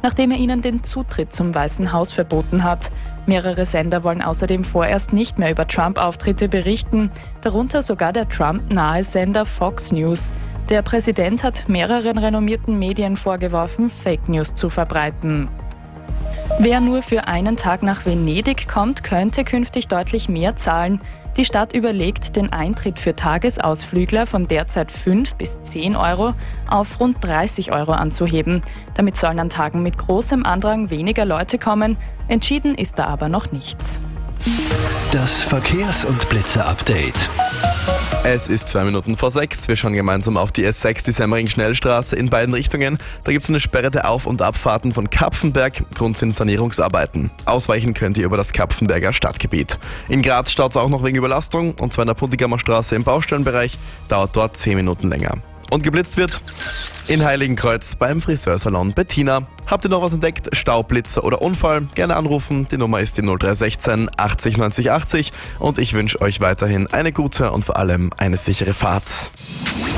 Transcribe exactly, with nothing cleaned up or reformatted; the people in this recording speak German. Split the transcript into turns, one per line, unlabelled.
nachdem er ihnen den Zutritt zum Weißen Haus verboten hat. Mehrere Sender wollen außerdem vorerst nicht mehr über Trump-Auftritte berichten, darunter sogar der Trump-nahe Sender Fox News. Der Präsident hat mehreren renommierten Medien vorgeworfen, Fake News zu verbreiten. Wer nur für einen Tag nach Venedig kommt, könnte künftig deutlich mehr zahlen. Die Stadt überlegt, den Eintritt für Tagesausflügler von derzeit fünf bis zehn Euro auf rund dreißig Euro anzuheben. Damit sollen an Tagen mit großem Andrang weniger Leute kommen. Entschieden ist da aber noch nichts.
Das Verkehrs- und Blitzer-Update.
Es ist zwei Minuten vor sechs. Wir schauen gemeinsam auf die S sechs, die Semmering-Schnellstraße in beiden Richtungen. Da gibt es eine Sperre der Auf- und Abfahrten von Kapfenberg. Grund sind Sanierungsarbeiten. Ausweichen könnt ihr über das Kapfenberger Stadtgebiet. In Graz staut es auch noch wegen Überlastung, und zwar in der Puntigamer Straße im Baustellenbereich. Dauert dort zehn Minuten länger. Und geblitzt wird in Heiligenkreuz beim Friseursalon Bettina. Habt ihr noch was entdeckt? Staublitzer oder Unfall? Gerne anrufen. Die Nummer ist die null drei ein sechs achtzig neunzig achtzig. Und ich wünsche euch weiterhin eine gute und vor allem eine sichere Fahrt.